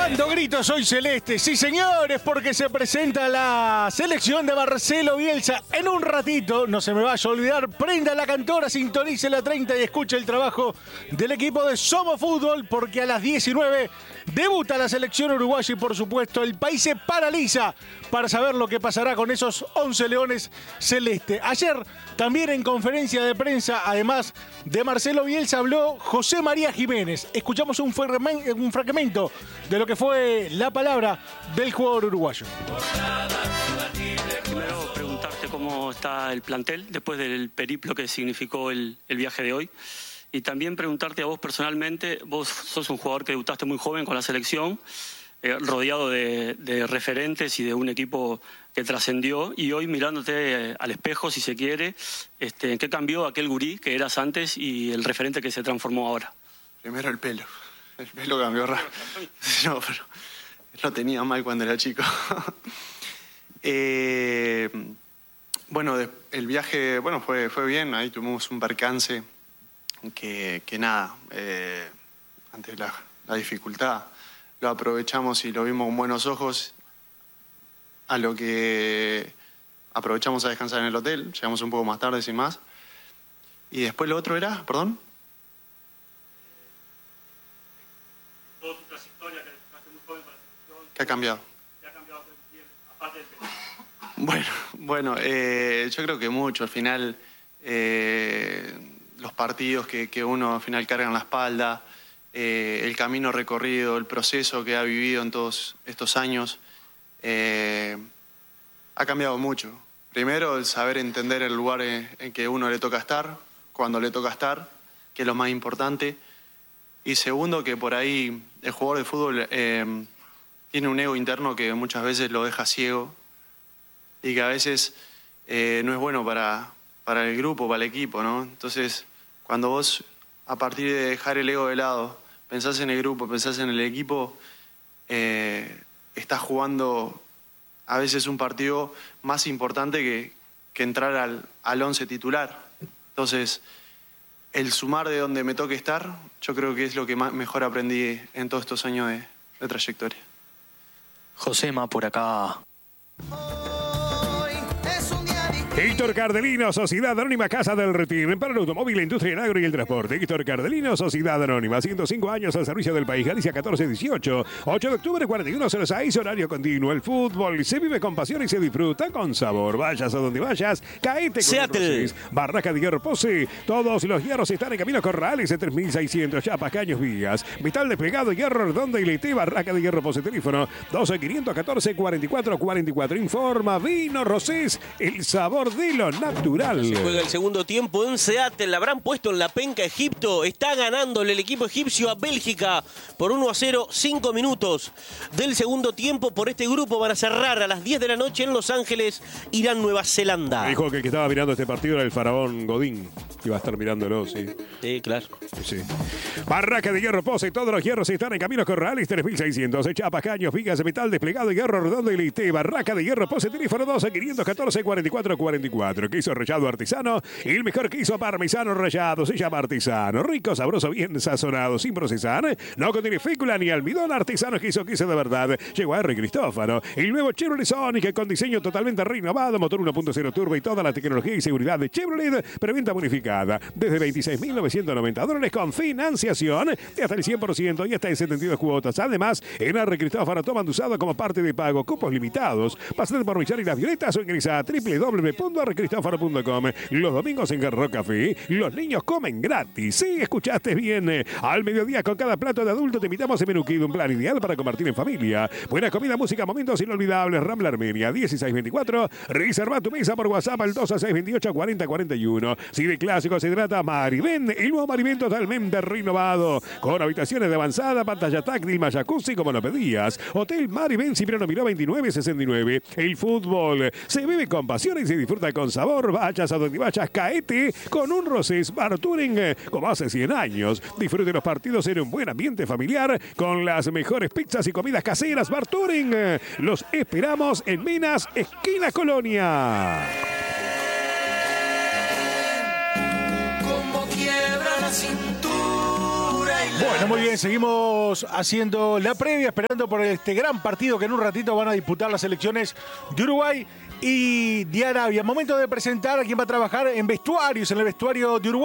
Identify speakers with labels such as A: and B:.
A: ¿Cuánto grito soy celeste? Sí, señores, porque se presenta la selección de Marcelo Bielsa. En un ratito, no se me vaya a olvidar, prenda la cantora, sintonice la 30 y escuche el trabajo del equipo de Somos Fútbol, porque a las 19 debuta la selección uruguaya y, por supuesto, el país se paraliza para saber lo que pasará con esos 11 leones celeste. Ayer, también en conferencia de prensa, además de Marcelo Bielsa, habló José María Jiménez. Escuchamos un fragmento de lo que fue la palabra del jugador uruguayo.
B: Primero preguntarte cómo está el plantel después del periplo que significó el viaje de hoy. Y también preguntarte a vos personalmente, vos sos un jugador que debutaste muy joven con la selección, rodeado de referentes y de un equipo que trascendió, y hoy mirándote al espejo, si se quiere, ¿en qué cambió aquel gurí que eras antes y el referente que se transformó ahora?
C: Primero el pelo. El pelo cambió raro. No, pero lo tenía mal cuando era chico. Bueno, el viaje fue bien. Ahí tuvimos un percance que nada, ante la dificultad lo aprovechamos y lo vimos con buenos ojos, a lo que aprovechamos a descansar en el hotel. Llegamos un poco más tarde, sin más. Y después lo otro era, perdón.
B: Toda tu trayectoria, que debutaste muy joven para la selección.
C: ¿Qué ha cambiado?
B: ¿Qué ha cambiado bien, aparte del pelo?
C: Bueno, yo creo que mucho. Al final, los partidos que uno al final carga en la espalda, el camino recorrido, el proceso que ha vivido en todos estos años, ha cambiado mucho. Primero, el saber entender el lugar en que uno le toca estar, cuando le toca estar, que es lo más importante. Y segundo, que por ahí el jugador de fútbol tiene un ego interno que muchas veces lo deja ciego y que a veces no es bueno para el grupo, para el equipo, ¿no? Entonces, cuando vos, a partir de dejar el ego de lado, pensás en el grupo, pensás en el equipo, estás jugando a veces un partido más importante que entrar al 11 titular. Entonces, el sumar de donde me toque estar, yo creo que es lo que mejor aprendí en todos estos años de trayectoria.
D: Josema, por acá.
E: Héctor Cardelino, Sociedad Anónima Casa del Retiro, para el automóvil, la industria, el agro y el transporte. Héctor Cardelino, Sociedad Anónima, 105 años al servicio del país. Galicia 1418, 8 de octubre 4106, horario continuo. El fútbol se vive con pasión y se disfruta con sabor. Vayas a donde vayas, caete con
D: Seattle.
E: Barraca de Hierro Pose. Todos los hierros están en camino Corrales, 3600, Chapas, Caños, Vías. Metal desplegado, hierro redondo y leite. Barraca de Hierro Pose, teléfono 12-514 4444. Informa Vino Rosés, el sabor de lo natural.
F: Se juega el segundo tiempo en Seattle. La habrán puesto en la penca Egipto. Está ganándole el equipo egipcio a Bélgica por 1-0, 5 minutos del segundo tiempo. Por este grupo van a cerrar a las 10 de la noche en Los Ángeles, Irán, Nueva Zelanda.
E: Dijo que el que estaba mirando este partido era el faraón Godín. Iba a estar mirándolo, sí.
F: Sí, claro.
E: Sí. Barraca de Hierro Pose. Todos los hierros están en camino Corrales, 3600. Chapas, Caños, Vigas, Metal desplegado, hierro redondo y leite. Barraca de Hierro Pose, teléfono 12-514 4444. Queso rallado artesano, el mejor queso parmesano rallado, se llama artesano. Rico, sabroso, bien sazonado, sin procesar. No contiene fécula ni almidón. Artesano, queso de verdad. Llegó a R. Cristófano. El nuevo Chevrolet Sonic con diseño totalmente renovado, motor 1.0 turbo y toda la tecnología y seguridad de Chevrolet. Preventa bonificada desde $26.990 con financiación de hasta el 100% y hasta en 72 cuotas. Además, en R. Cristófano toman usado como parte de pago. Cupos limitados. Pásate por Michel y Las Violetas o ingresa a www.rcristófano.com. Los domingos en Garro Café, los niños comen gratis. Sí, escuchaste bien. Al mediodía con cada plato de adulto te invitamos a Menú Kid, un plan ideal para compartir en familia. Buena comida, música, momentos inolvidables. Rambla Armenia, 1624. Reserva tu mesa por WhatsApp al 2628-4041. Si de clásicos se trata, Maribén, el nuevo Maribén totalmente renovado. Con habitaciones de avanzada, pantalla táctil, más jacuzzi como lo pedías. Hotel Maribén, Cipriano Miró 2969. El fútbol se vive con pasión y se disfruta con sabor. Vayas a donde vayas, caete con un Rosés Bar Touring como hace 100 años. Disfrute los partidos en un buen ambiente familiar con las mejores pizzas y comidas caseras. Bar Touring. Los esperamos en Minas, esquina Colonia.
G: Como quiebra la cintura y
A: Bueno, muy bien, seguimos haciendo la previa, esperando por este gran partido que en un ratito van a disputar las selecciones de Uruguay y de Arabia. Momento de presentar a quien va a trabajar en vestuarios, en el vestuario de Uruguay.